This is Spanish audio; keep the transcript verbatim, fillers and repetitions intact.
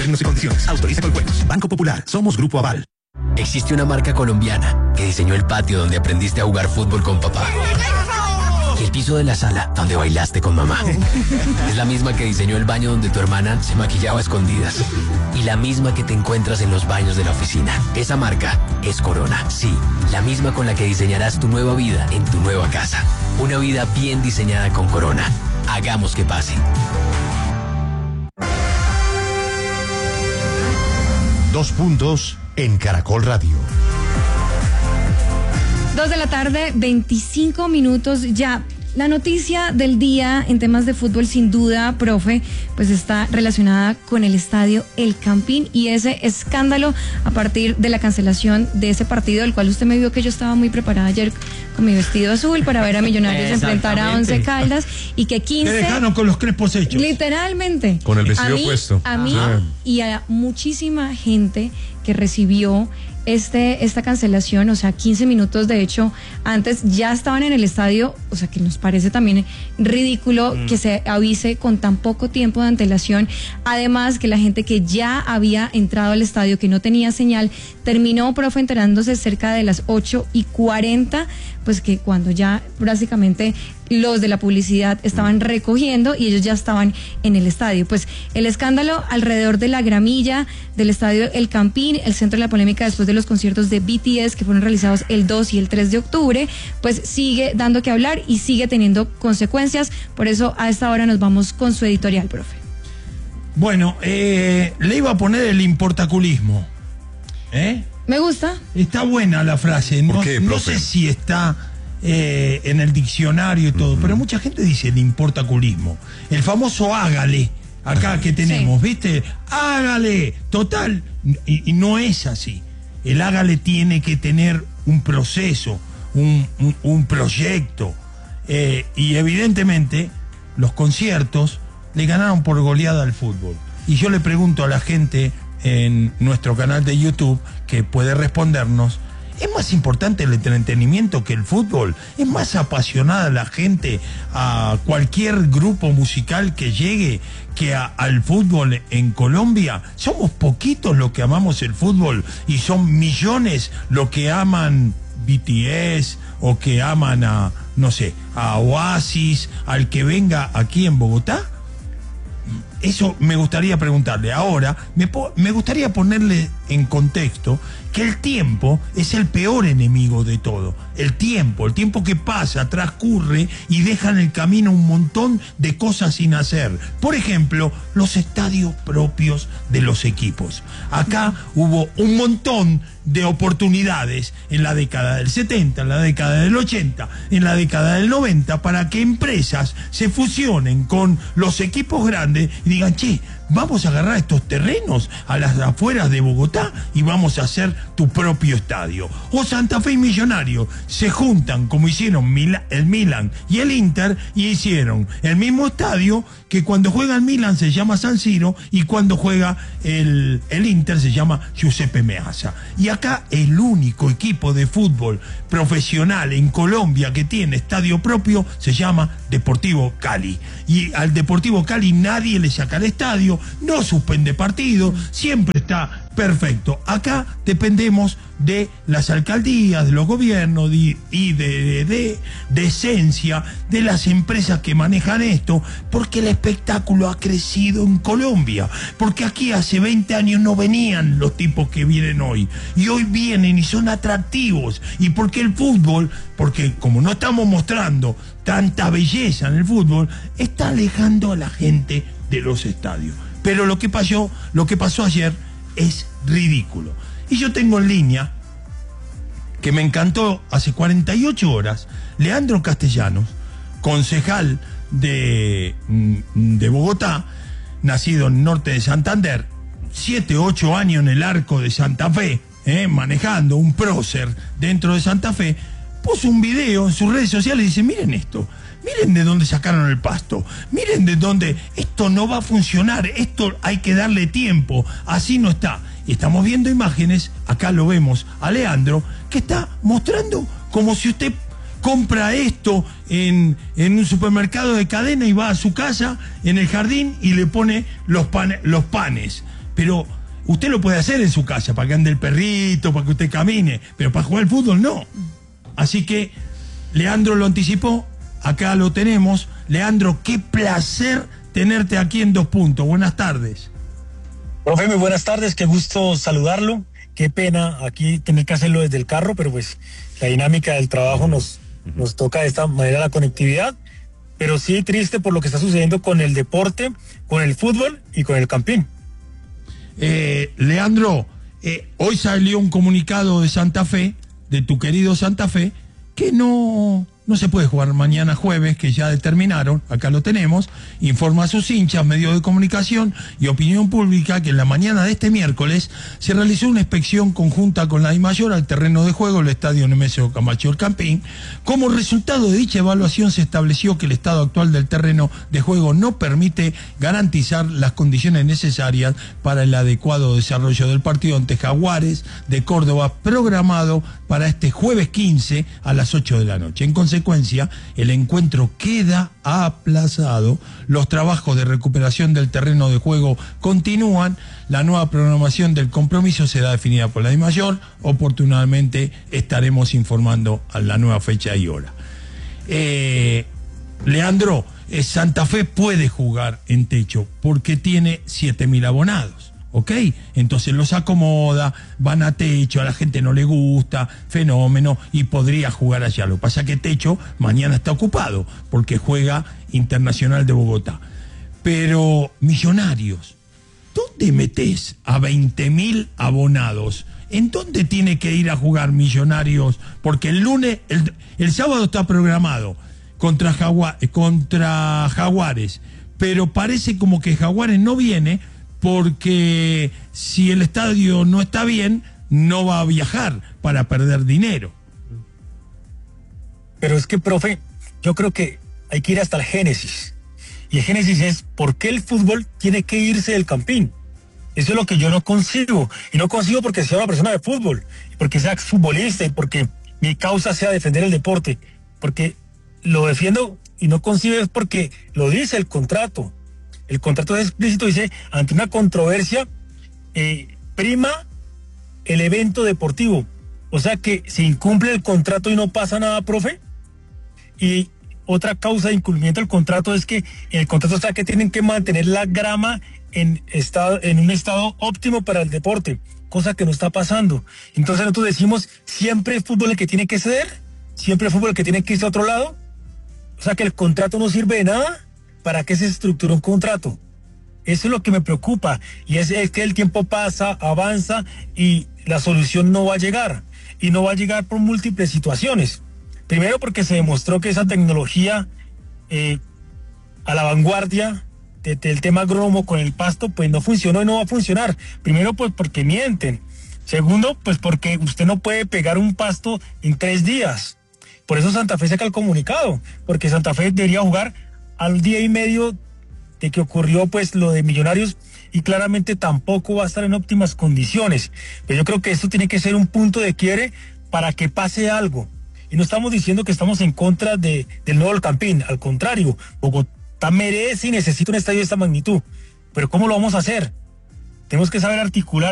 Términos y condiciones. Autoriza con juegos. Banco Popular. Somos Grupo Aval. Existe una marca colombiana que diseñó el patio donde aprendiste a jugar fútbol con papá. Y el piso de la sala donde bailaste con mamá. Es la misma que diseñó el baño donde tu hermana se maquillaba a escondidas. Y la misma que te encuentras en los baños de la oficina. Esa marca es Corona. Sí, la misma con la que diseñarás tu nueva vida en tu nueva casa. Una vida bien diseñada con Corona. Hagamos que pase. Dos puntos en Caracol Radio. Dos de la tarde, veinticinco minutos ya. La noticia del día en temas de fútbol, sin duda, profe, pues está relacionada con el estadio El Campín y ese escándalo a partir de la cancelación de ese partido, del cual usted me vio que yo estaba muy preparada ayer con mi vestido azul para ver a Millonarios enfrentar a Once Caldas y que quince... Te dejaron con los crespos hechos. Literalmente. Con el vestido a mí, puesto. A mí Ah. y a muchísima gente que recibió este esta cancelación, o sea, quince minutos de hecho antes ya estaban en el estadio, o sea, que nos parece también ridículo mm. que se avise con tan poco tiempo de antelación. Además, que la gente que ya había entrado al estadio, que no tenía señal, terminó, profe, enterándose cerca de las ocho y cuarenta, pues que cuando ya básicamente los de la publicidad estaban recogiendo y ellos ya estaban en el estadio. Pues el escándalo alrededor de la gramilla del estadio El Campín, el centro de la polémica después de los conciertos de B T S que fueron realizados el dos y el tres de octubre, pues sigue dando que hablar y sigue teniendo consecuencias. Por eso a esta hora nos vamos con su editorial, profe. Bueno, eh, le iba a poner el importaculismo. ¿Eh? Me gusta. Está buena la frase. No, ¿Por qué, no profe? sé si está eh, en el diccionario y todo, uh-huh. pero mucha gente dice el importaculismo. El famoso hágale, acá que tenemos, sí. ¿Viste? Hágale. Total, y, y no es así. El hágale tiene que tener un proceso, un, un, un proyecto. Eh, y evidentemente los conciertos le ganaron por goleada al fútbol. Y yo le pregunto a la gente en nuestro canal de YouTube que puede respondernos: ¿es más importante el entretenimiento que el fútbol? ¿Es más apasionada la gente a cualquier grupo musical que llegue que a, al fútbol en Colombia? Somos poquitos los que amamos el fútbol y son millones los que aman B T S o que aman a, no sé, a Oasis, al que venga aquí en Bogotá. Eso me gustaría preguntarle. Ahora, me, me gustaría ponerle en contexto que el tiempo es el peor enemigo de todo. El tiempo, el tiempo que pasa, transcurre y deja en el camino un montón de cosas sin hacer. Por ejemplo, los estadios propios de los equipos. Acá hubo un montón de oportunidades en la década del setenta, en la década del ochenta, en la década del noventa, para que empresas se fusionen con los equipos grandes y digan: che, vamos a agarrar estos terrenos a las afueras de Bogotá y vamos a hacer tu propio estadio. O Santa Fe y Millonario se juntan, como hicieron Mila, el Milan y el Inter, y hicieron el mismo estadio, que cuando juega el Milan se llama San Siro y cuando juega el, el Inter se llama Giuseppe Meazza. Y acá el único equipo de fútbol profesional en Colombia que tiene estadio propio se llama Deportivo Cali. Y al Deportivo Cali nadie le saca el estadio, no suspende partido, siempre está perfecto. Acá dependemos de las alcaldías, de los gobiernos y de, de, de, de esencia de las empresas que manejan esto, porque el espectáculo ha crecido en Colombia, porque aquí hace veinte años no venían los tipos que vienen hoy, y hoy vienen y son atractivos, y porque el fútbol, porque como no estamos mostrando tanta belleza en el fútbol, está alejando a la gente de los estadios. Pero lo que pasó, lo que pasó ayer es ridículo. Y yo tengo en línea, que me encantó hace cuarenta y ocho horas, Leandro Castellanos, concejal de, de Bogotá, nacido en el norte de Santander, siete, ocho años en el Arco de Santa Fe, eh, manejando un prócer dentro de Santa Fe, puso un video en sus redes sociales y dice: miren esto, miren de dónde sacaron el pasto, miren de dónde, esto no va a funcionar, esto hay que darle tiempo, así no está. Y estamos viendo imágenes, acá lo vemos a Leandro, que está mostrando como si usted compra esto en, en un supermercado de cadena y va a su casa, en el jardín, y le pone los, pan, los panes. pero usted lo puede hacer en su casa, para que ande el perrito, para que usted camine, pero para jugar al fútbol no. Así que Leandro lo anticipó, acá lo tenemos. Leandro, qué placer tenerte aquí en Dos Puntos. Buenas tardes. Profe, muy buenas tardes, qué gusto saludarlo. Qué pena aquí tener que hacerlo desde el carro, pero pues la dinámica del trabajo nos, nos toca de esta manera la conectividad. Pero sí triste por lo que está sucediendo con el deporte, con el fútbol y con el Campín. Eh, Leandro, eh, hoy salió un comunicado de Santa Fe, de tu querido Santa Fe, que no, no se puede jugar mañana jueves, que ya determinaron, acá lo tenemos, informa a sus hinchas, medios de comunicación y opinión pública que en la mañana de este miércoles se realizó una inspección conjunta con la DIMAYOR al terreno de juego del estadio Nemesio Camacho El Campín. Como resultado de dicha evaluación se estableció que el estado actual del terreno de juego no permite garantizar las condiciones necesarias para el adecuado desarrollo del partido ante Jaguares de Córdoba, programado para este jueves quince a las ocho de la noche. En consecuencia, el encuentro queda aplazado. Los trabajos de recuperación del terreno de juego continúan. La nueva programación del compromiso será definida por la DIMAYOR. Oportunamente estaremos informando a la nueva fecha y hora. Eh, Leandro, eh, Santa Fe puede jugar en techo porque tiene siete mil abonados. ¿Ok? Entonces los acomoda, van a techo, a la gente no le gusta, fenómeno, y podría jugar allá. Lo que pasa es que techo mañana está ocupado, porque juega Internacional de Bogotá. Pero Millonarios, ¿dónde metés a veinte mil abonados? ¿En dónde tiene que ir a jugar Millonarios? Porque el lunes, el, el sábado está programado contra, Jagua, contra Jaguares, pero parece como que Jaguares no viene, porque si el estadio no está bien, no va a viajar para perder dinero. Pero es que, profe, yo creo que hay que ir hasta el génesis. Y el génesis es por qué el fútbol tiene que irse del Campín. Eso es lo que yo no consigo. Y no consigo porque sea una persona de fútbol, porque sea futbolista y porque mi causa sea defender el deporte. Porque lo defiendo y no consigo es porque lo dice el contrato. El contrato es explícito, dice, ante una controversia, eh, prima el evento deportivo. O sea que se incumple el contrato y no pasa nada, profe. Y otra causa de incumplimiento del contrato es que en el contrato está que tienen que mantener la grama en, estado, en un estado óptimo para el deporte, cosa que no está pasando. Entonces nosotros decimos, siempre el fútbol el que tiene que ceder, siempre el fútbol el que tiene que irse a otro lado. O sea que el contrato no sirve de nada. ¿Para qué se estructura un contrato? Eso es lo que me preocupa, y es, es que el tiempo pasa, avanza y la solución no va a llegar, y no va a llegar por múltiples situaciones. Primero porque se demostró que esa tecnología eh, a la vanguardia de, del tema agrónomo con el pasto pues no funcionó y no va a funcionar. Primero pues porque mienten. Segundo pues porque usted no puede pegar un pasto en tres días. Por eso Santa Fe saca el comunicado, porque Santa Fe debería jugar al día y medio de que ocurrió pues lo de Millonarios, y claramente tampoco va a estar en óptimas condiciones. Pero yo creo que esto tiene que ser un punto de quiebre para que pase algo. Y no estamos diciendo que estamos en contra de, del nuevo Campín, al contrario, Bogotá merece y necesita un estadio de esta magnitud. Pero ¿cómo lo vamos a hacer? Tenemos que saber articular